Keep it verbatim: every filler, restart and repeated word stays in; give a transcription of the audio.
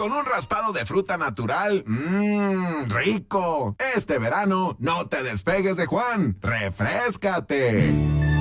con un raspado de fruta natural. ¡Mmm, rico! Este verano, no te despegues de Juan. ¡Refréscate!